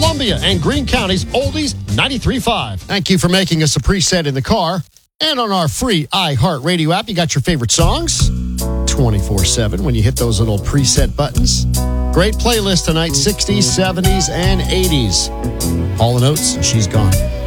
Columbia and Greene County's Oldies 93.5. Thank you for making us a preset in the car. And on our free iHeartRadio app, you got your favorite songs 24/7 when you hit those little preset buttons. Great playlist tonight, 60s, 70s, and 80s. Hall & Oates, She's Gone.